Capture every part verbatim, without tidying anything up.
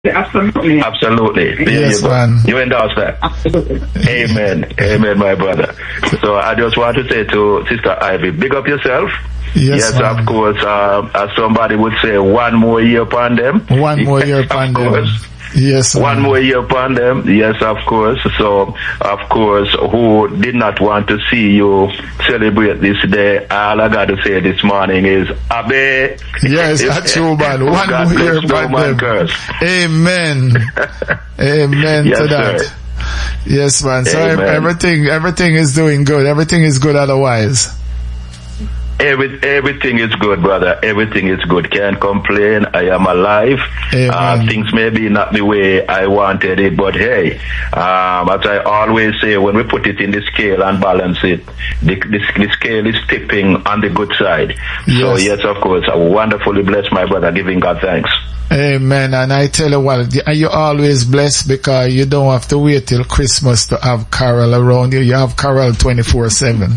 Absolutely. Absolutely. There Yes, you go. man. You endorse that. Absolutely. Amen. Amen, my brother. So I just want to say to Sister Ivy, big up yourself. Yes, man. of course, uh, as somebody would say, one more year upon them. One more year Of upon them. course. Yes, One man. more year upon them, yes, of course. So, of course, who did not want to see you celebrate this day? All I got to say this morning is, Abe. Yes, that's true, man. One God more year bless no upon man them. curse. Amen. Amen Yes, to that. sir. Yes, man. So Amen. everything, everything is doing good. Everything is good otherwise. Every, everything is good, brother. Everything is good. Can't complain. I am alive. Amen. Uh, things may be not the way I wanted it, but hey, um, as I always say, when we put it in the scale and balance it, the, the, the scale is tipping on the good side. So Yes. yes, of course, I wonderfully bless my brother, giving God thanks. Amen. And I tell you what, you're always blessed because you don't have to wait till Christmas to have Carol around you. You have Carol twenty-four seven.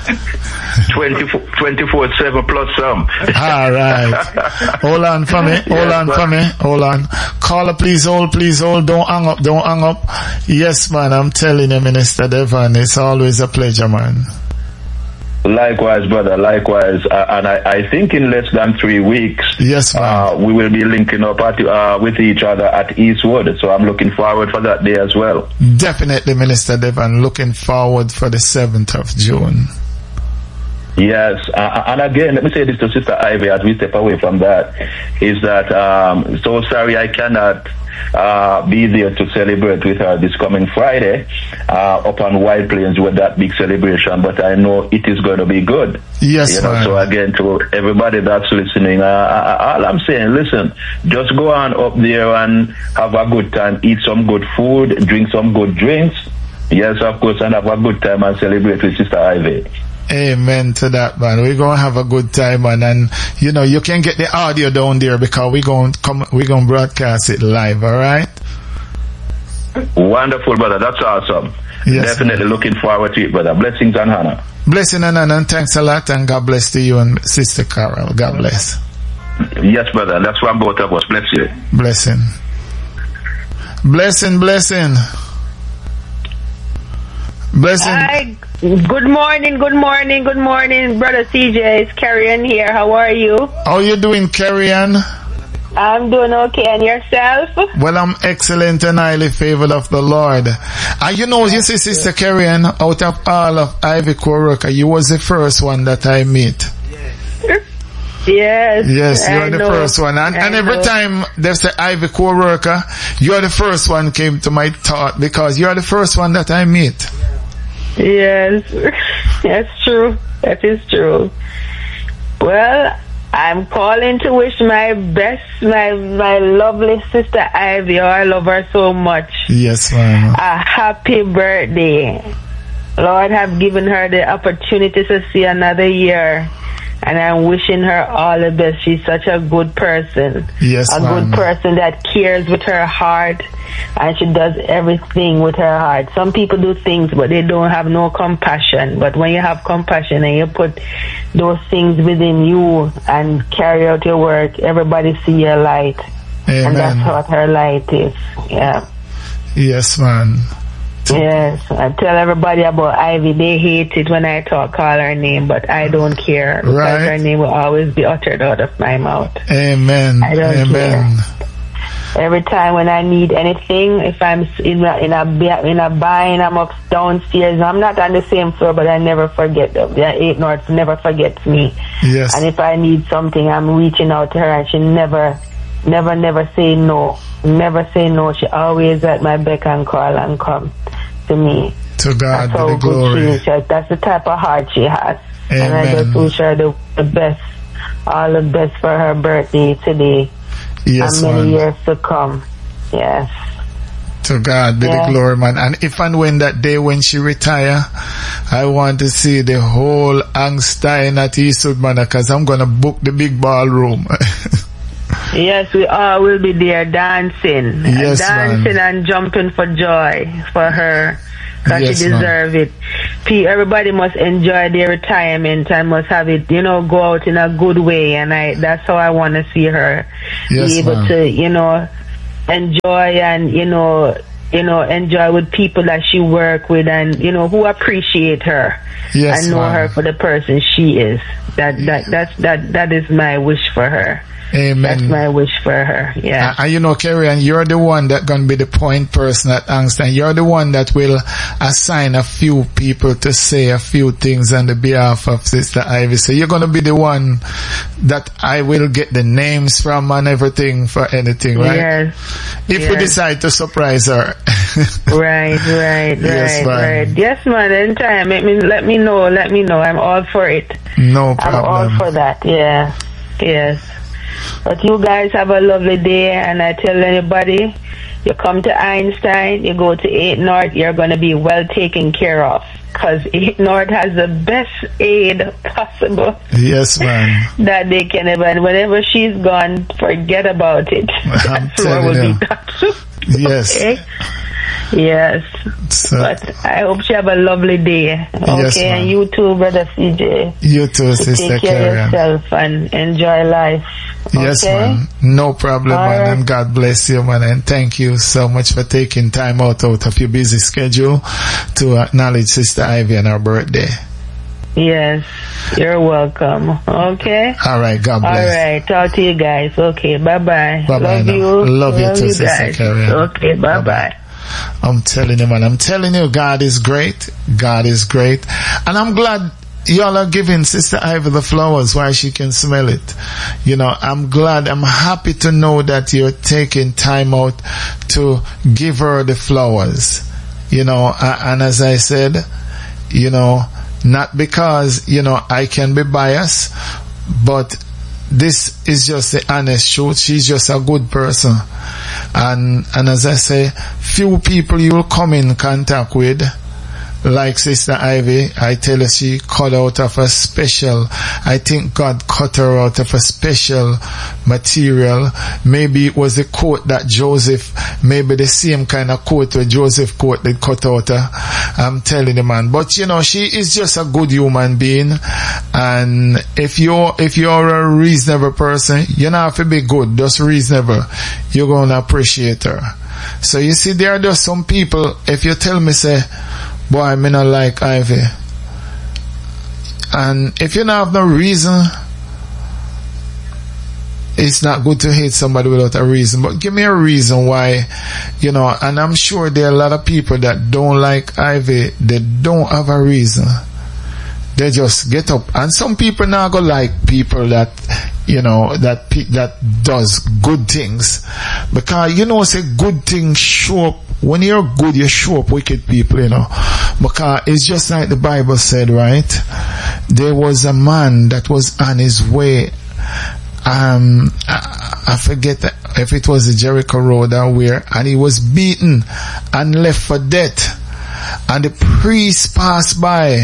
twenty-four seven plus some. All right. Hold on for me. Hold Yes, on man. for me. Hold on. Caller, please hold, please hold. Don't hang up. Don't hang up. Yes, man. I'm telling you, Minister Devon, it's always a pleasure, man. Likewise, brother, likewise. Uh, and I, I think in less than three weeks, Yes, man. uh, we will be linking up at, uh, with each other at Eastwood. So I'm looking forward for that day as well. Definitely, Minister Devon. Looking forward for the seventh of June. Yes, uh, and again, let me say this to Sister Ivy as we step away from that, is that, um, so sorry I cannot uh, be there to celebrate with her this coming Friday uh, up on White Plains with that big celebration, but I know it is going to be good. Yes, You know, man. so again, to everybody that's listening, uh, uh, all I'm saying, listen, just go on up there and have a good time, eat some good food, drink some good drinks. Yes, of course, and have a good time and celebrate with Sister Ivy. Amen to that, man. We're gonna have a good time, man. And you know, you can get the audio down there because we're gonna come, we're gonna broadcast it live. All right. Wonderful, brother. That's awesome. Yes, Definitely looking forward to it, brother. Blessings and honor. Blessing and honor, and thanks a lot, and God bless to you and Sister Carol. God bless. Yes, brother. That's from both of us. Bless you. Blessing. Blessing, blessing. Blessing. Hi. Good morning, good morning, good morning, Brother C J. It's Carrie-Ann here. How are you? How you doing, Carrie-Ann? I'm doing okay. And yourself? Well, I'm excellent and highly favored of the Lord. And you know, you see, Sister Carrie-Ann, out of all of Ivy co-worker, you was the first one that I meet. Yes. Yes, you I are the know. first one. And, I and every know. time there's an Ivy co-worker, you are the first one came to my thought because you are the first one that I meet. Yes. That's true. That is true. Well, I'm calling to wish my best, my, my lovely sister Ivy, oh, I love her so much, Yes, ma'am. a happy birthday. Lord have given her the opportunity to see another year, and I'm wishing her all the best. She's such a good person. Yes, a ma'am. good person that cares with her heart, and she does everything with her heart. Some people do things, but they don't have no compassion. But when you have compassion and you put those things within you and carry out your work, everybody see your light. Amen. And that's what her light is. Yeah. Yes, man. Yes, I tell everybody about Ivy. They hate it when I talk, call her name, but I don't care because Right. her name will always be uttered out of my mouth. Amen. I don't Amen. Every time when I need anything, if I'm in a in a ba- in a bind, I'm up downstairs. I'm not on the same floor, but I never forget them. The eight North never forgets me. Yes. And if I need something, I'm reaching out to her, and she never, never, never say no. Never say no. She always at my beck and call and come to me. To God That's be how the good glory. she is. She- That's the type of heart she has. And I Amen. just wish her the, the best, all the best for her birthday today. Yes, and many man. years to come. Yes. To God be Yeah. the glory, man. And if and when that day when she retire, I want to see the whole Angstein at Eastwood Manor, because I'm going to book the big ballroom. Yes, we all will be there dancing. Yes, dancing man. and jumping for joy for her. Because Yes, she man. deserves it. P- Everybody must enjoy their retirement and must have it, you know, go out in a good way. And I, that's how I want to see her Yes, be able man. to, you know, enjoy and, you know, you know, enjoy with people that she work with and, you know, who appreciate her yes, and know ma'am. her for the person she is. That, that, that's, that, that is my wish for her. Amen. That's my wish for her. Yeah. And uh, you know, Carrie, and you're the one that gonna be the point person at Angst, you're the one that will assign a few people to say a few things on the behalf of Sister Ivy. So you're gonna be the one that I will get the names from and everything for anything, right? Yes. If yes. we decide to surprise her. right, right, yes, right, man. right. Yes, man. Anytime. Let me, let me know. Let me know. I'm all for it. No problem. I'm all for that. Yeah. Yes. But you guys have a lovely day, and I tell anybody, you come to Einstein, you go to eight North, you're going to be well taken care of, because eight North has the best aid possible. Yes, ma'am. That they can ever, and whenever she's gone, forget about it. I'm That floor will you. be touched. Yes. Okay? Yes. So, but I hope you have a lovely day. Okay, yes, and you too, Brother C J. You too, Sister Take care Karen. of yourself and enjoy life. Yes, okay? man. No problem, All man. right. And God bless you, man. And thank you so much for taking time out, out of your busy schedule to acknowledge Sister Ivy on her birthday. Yes, you're welcome. Okay? All right, God bless. All right, talk to you guys. Okay, bye-bye. Bye-bye Love now. you. Love you too, Sister guys. Karen. Okay, bye-bye. Bye-bye. I'm telling you, man. I'm telling you, God is great. God is great. And I'm glad y'all are giving Sister Ivy the flowers while she can smell it. You know, I'm glad, I'm happy to know that you're taking time out to give her the flowers. You know, and as I said, you know, not because, you know, I can be biased, but this is just the honest truth. She's just a good person. And, and as I say, few people you will come in contact with, like Sister Ivy, I tell her she cut out of a special, I think God cut her out of a special material. Maybe it was the coat that Joseph, maybe the same kind of coat where Joseph coat they cut out her. I'm telling you, man. But you know, she is just a good human being. And if you're, if you're a reasonable person, you don't have to be good, just reasonable. You're going to appreciate her. So you see, there are just some people, if you tell me, say, boy, I may not like Ivy. And if you don't have no reason, it's not good to hate somebody without a reason. But give me a reason why, you know, and I'm sure there are a lot of people that don't like Ivy. They don't have a reason. They just get up. And some people now go like people that, you know, that that does good things. Because, you know, say good things show up. When you're good, you show up wicked people, you know. Because it's just like the Bible said, right? There was a man that was on his way, um, I, I forget if it was the Jericho Road or where, and he was beaten and left for dead. And the priest passed by,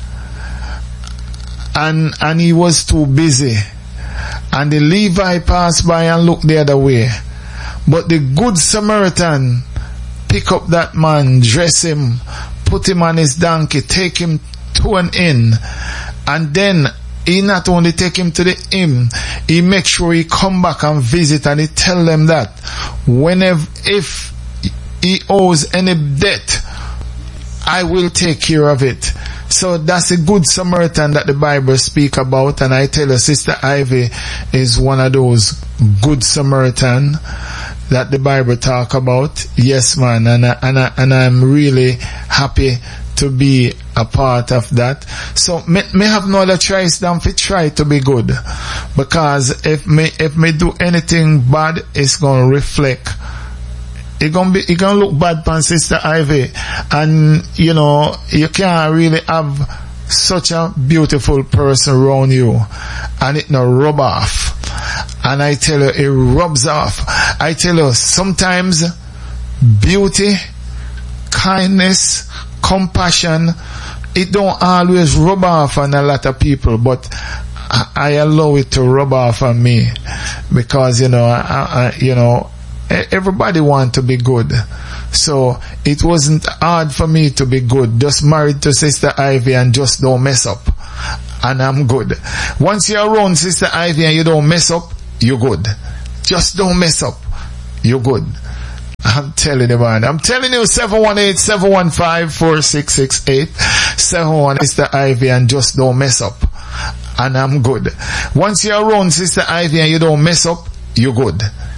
and, and he was too busy. And the Levi passed by and looked the other way. But the good Samaritan pick up that man, dress him, put him on his donkey, take him to an inn, and then he not only take him to the inn, he make sure he come back and visit, and he tell them that whenever, if he owes any debt, I will take care of it. So that's a good Samaritan that the Bible speak about, and I tell you, Sister Ivy is one of those good Samaritan that the Bible talk about. Yes, man, and I, and I, and I'm really happy to be a part of that. So me, me have no other choice than to try to be good, because if me if me do anything bad, it's gonna reflect. It gonna be, it gonna look bad on Sister Ivy, and you know you can't really have such a beautiful person around you and it not rub off. And I tell you, it rubs off. I tell you, sometimes beauty, kindness, compassion, it don't always rub off on a lot of people, but I, I allow it to rub off on me, because you know, I, I, you know, everybody want to be good. So it wasn't hard for me to be good. Just married to Sister Ivy and just don't mess up, and I'm good. Once you're around Sister Ivy and you don't mess up, you're good. Just don't mess up. you're good. I'm telling you, man. I'm telling you, seven one eight, seven one five, four six six eight. seven one, Sister Ivy, and just don't mess up. And I'm good. Once you're around Sister Ivy and you don't mess up, you're good.